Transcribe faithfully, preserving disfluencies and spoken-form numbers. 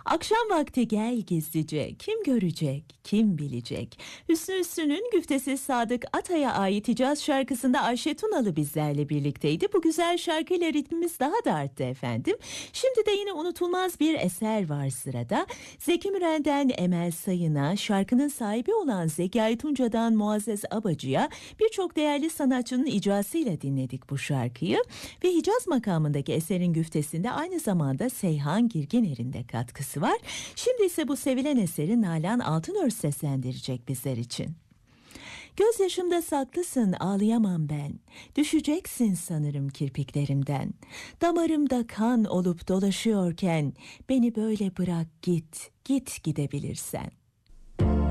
Akşam vakti gel gizlice, kim görecek, kim bilecek? Hüsnü Üssü'nün Güftesiz Sadık Atay'a ait Hicaz şarkısında Ayşe Tunalı bizlerle birlikteydi. Bu güzel şarkıyla ritmimiz daha da arttı efendim. Şimdi de yine unutulmaz bir eser var sırada. Zeki Müren'den Emel Sayın'a, şarkının sahibi olan Zekai Tunca'dan Muazzez Abacı'ya birçok değerli sanatçının icrasıyla dinledik bu şarkıyı. Ve Hicaz makamındaki eserin güftesinde aynı zamanda Seyhan Girginer'in de katkısı var. Şimdi ise bu sevilen eseri Nalan Altınörs seslendirecek bizler için. Gözyaşımda saklısın, ağlayamam ben. Düşeceksin sanırım kirpiklerimden. Damarımda kan olup dolaşıyorken beni böyle bırak git, git gidebilirsen.